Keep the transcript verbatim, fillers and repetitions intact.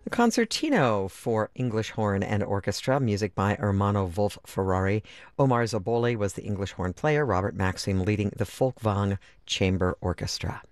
Concertino for English horn and orchestra, music by Ermanno Wolf Ferrari. Omar Zaboli was the English horn player, Robert Maxim leading the Folkwang Chamber Orchestra.